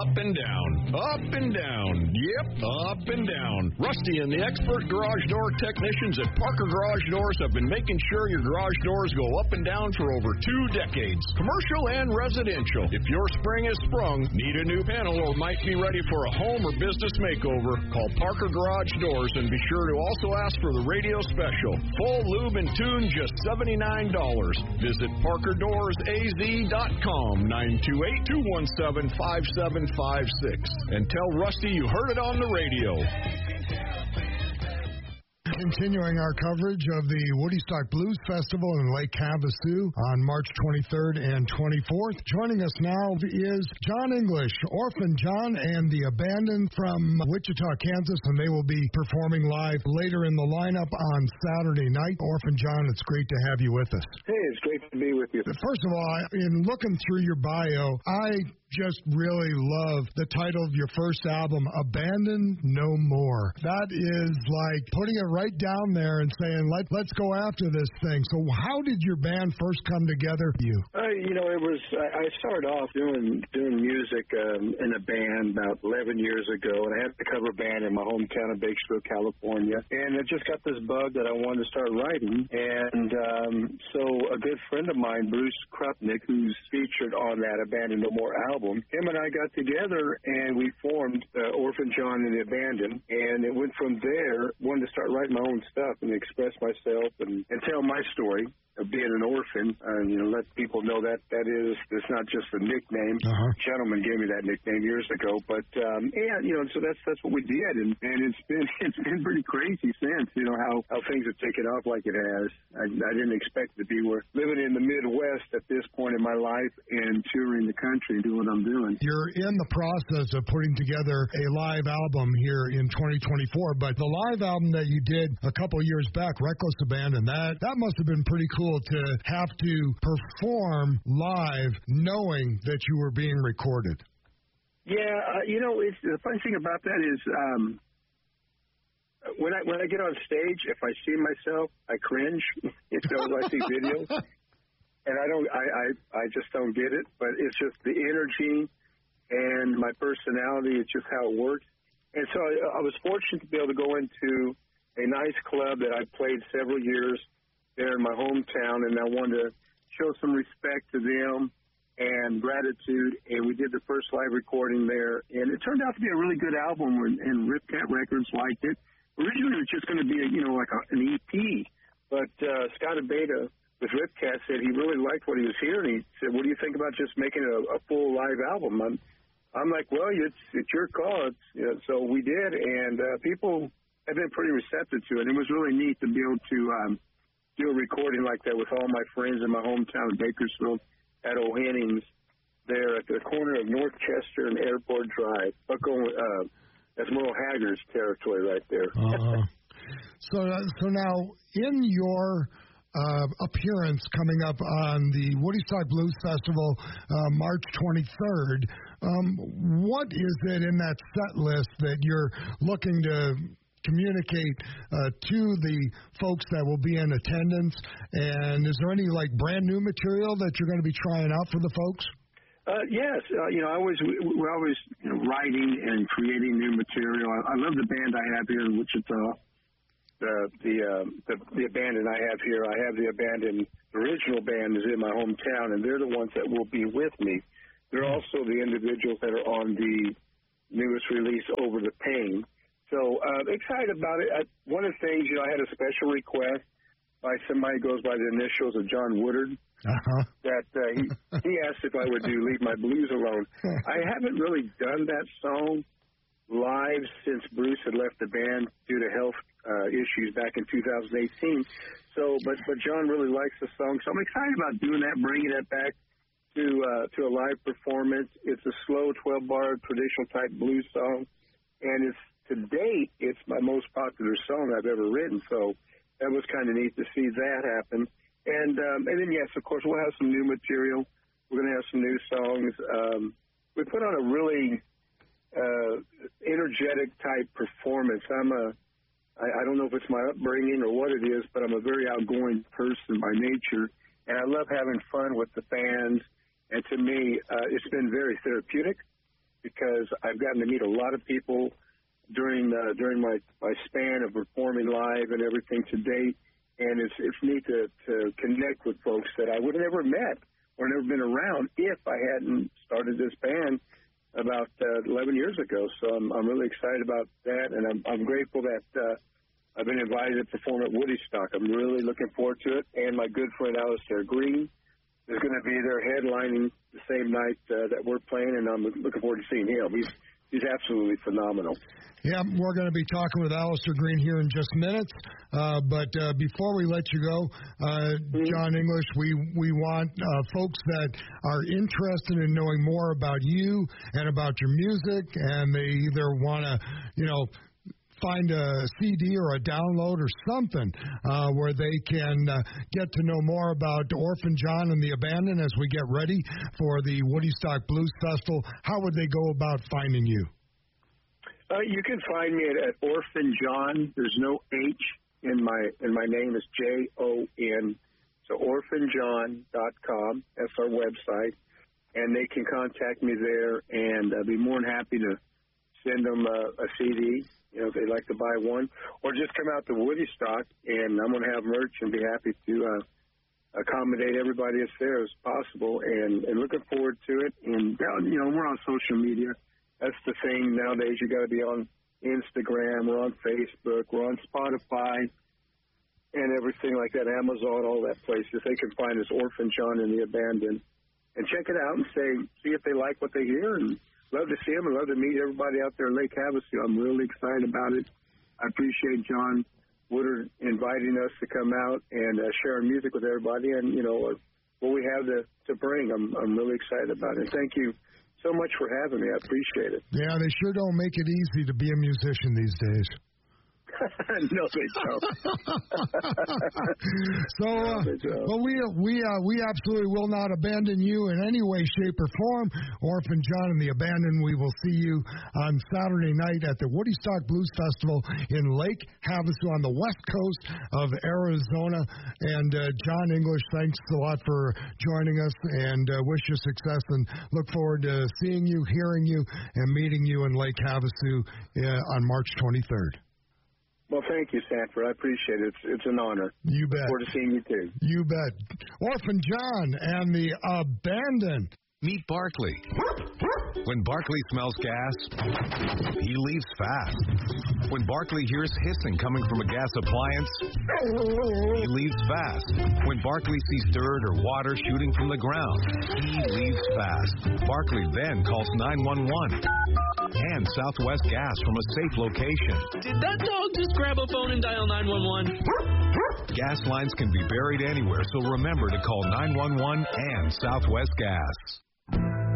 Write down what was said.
Up and down, up and down, yep, up and down. Rusty and the expert garage door technicians at Parker Garage Doors have been making sure your garage doors go up and down for over 2 decades. Commercial and residential. If your spring is sprung, need a new panel, or might be ready for a home or business makeover, call Parker Garage Doors and be sure to also ask for the radio special. Full lube and tune, just $79. Visit ParkerDoorsAZ.com, 928-217-5756. And tell Rusty you heard it on the radio. Continuing our coverage of the Woody Stock Blues Festival in Lake Havasu on March 23rd and 24th. Joining us now is John English, Orphan John, and the Abandoned from Wichita, Kansas, and they will be performing live later in the lineup on Saturday night. Orphan John, it's great to have you with us. Hey, it's great to be with you. First of all, in looking through your bio, I just really love the title of your first album, Abandoned No More. That is like putting it right down there and saying, let's go after this thing. So how did your band first come together? I started off doing music in a band about 11 years ago, and I had a cover band in my hometown of Bakersfield, California, and I just got this bug that I wanted to start writing, and so a good friend of mine, Bruce Krupnick, who's featured on that Abandoned No More album, him and I got together and we formed Orphan John and the Abandoned, and it went from there. Wanted to start writing my own stuff and express myself and tell my story of being an orphan, let people know that it's not just a nickname. Uh-huh. A gentleman gave me that nickname years ago, but so that's what we did, and it's been pretty crazy since. How things have taken off like it has. I didn't expect to be living in the Midwest at this point in my life and touring the country and doing what I'm doing. You're in the process of putting together a live album here in 2024, but the live album that you did a couple years back, Reckless Abandon, that must have been pretty cool to have to perform live knowing that you were being recorded. Yeah, it's the funny thing about that is when I get on stage, if I see myself, I cringe. I see videos, and I just don't get it. But it's just the energy and my personality. It's just how it works. And so I was fortunate to be able to go into a nice club that I played several years there in my hometown, and I wanted to show some respect to them and gratitude, and we did the first live recording there, and it turned out to be a really good album, and Ripcat Records liked it. Originally, it was just going to be an EP, but Scott Abeta with Ripcat said he really liked what he was hearing. He said, "What do you think about just making a full live album?" I'm like, "Well, it's your call." So we did, and people have been pretty receptive to it. It was really neat to be able to do a recording like that with all my friends in my hometown of Bakersfield at O'Hennings there at the corner of North Chester and Airport Drive. That's Merle Haggard's territory right there. So now, in your appearance coming up on the Woody Stock Blues Festival, March 23rd, what is it in that set list that you're looking to communicate to the folks that will be in attendance? And is there any brand new material that you're going to be trying out for the folks? Yes, we're always writing and creating new material. I love the band I have here in Wichita. The Abandoned I have here. I have the Abandoned original band is in my hometown, and they're the ones that will be with me. They're also the individuals that are on the newest release, Over the Pain. So excited about it. One of the things, I had a special request by somebody who goes by the initials of John Woodard, that he asked if I would do Leave My Blues Alone. I haven't really done that song live since Bruce had left the band due to health issues back in 2018. So, but John really likes the song, so I'm excited about doing that, bringing it back to a live performance. It's a slow 12-bar traditional type blues song, and to date, it's my most popular song I've ever written, so that was kind of neat to see that happen. And then, yes, of course, we'll have some new material. We're going to have some new songs. We put on a really energetic type performance. I don't know if it's my upbringing or what it is, but I'm a very outgoing person by nature, and I love having fun with the fans. And to me, it's been very therapeutic. because I've gotten to meet a lot of people during my span of performing live and everything to date, and it's neat to connect with folks that I would have never met or never been around if I hadn't started this band about 11 years ago. So I'm really excited about that, and I'm grateful that I've been invited to perform at Woodstock. I'm really looking forward to it, and my good friend Alistair Green is going to be there headlining the same night that we're playing, and I'm looking forward to seeing him. He's absolutely phenomenal. Yeah, we're going to be talking with Alistair Green here in just minutes. But before we let you go, John English, we want folks that are interested in knowing more about you and about your music, and they either want to, find a CD or a download or something where they can get to know more about Orphan John and the Abandoned as we get ready for the Woodstock Blues Festival. How would they go about finding you? You can find me at Orphan John. There's no H in my name. It's Jon. So orphanjohn.com. That's our website, and they can contact me there, and I'd be more than happy to send them a CD. If they'd like to buy one, or just come out to Woodstock, and I'm going to have merch and be happy to accommodate everybody that's there as possible, and looking forward to it. And, we're on social media. That's the thing nowadays. You got to be on Instagram. We're on Facebook. We're on Spotify and everything like that, Amazon, all that places. They can find us, Orphan John and the Abandoned, and check it out and see if they like what they hear, and love to see them and love to meet everybody out there in Lake Havasu. I'm really excited about it. I appreciate John Woodard inviting us to come out and share our music with everybody and, what we have to bring. I'm really excited about it. Thank you so much for having me. I appreciate it. Yeah, they sure don't make it easy to be a musician these days. No, they don't. Well, we absolutely will not abandon you in any way, shape, or form. Orphan John and the Abandoned, we will see you on Saturday night at the Woodstock Blues Festival in Lake Havasu on the west coast of Arizona. And John English, thanks a lot for joining us, and wish you success, and look forward to seeing you, hearing you, and meeting you in Lake Havasu on March 23rd. Well, thank you, Sanford. I appreciate it. It's an honor. You bet. Look forward to seeing you, too. You bet. Orphan John and the Abandoned. Meet Barkley. When Barkley smells gas, he leaves fast. When Barkley hears hissing coming from a gas appliance, he leaves fast. When Barkley sees dirt or water shooting from the ground, he leaves fast. Barkley then calls 911 and Southwest Gas from a safe location. Did that dog just grab a phone and dial 911? Gas lines can be buried anywhere, so remember to call 911 and Southwest Gas.